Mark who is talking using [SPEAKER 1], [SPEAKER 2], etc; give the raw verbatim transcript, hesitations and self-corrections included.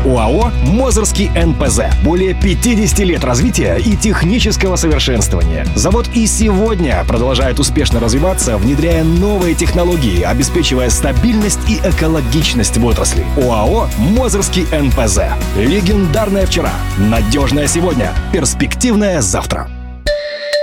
[SPEAKER 1] ОАО «Мозырский эн пэ зэ». Более пятьдесят лет развития и технического совершенствования. Завод и сегодня продолжает успешно развиваться, внедряя новые технологии, обеспечивая стабильность и экологичность в отрасли. ОАО «Мозырский эн пэ зэ». Легендарное вчера, надежное сегодня, перспективное завтра.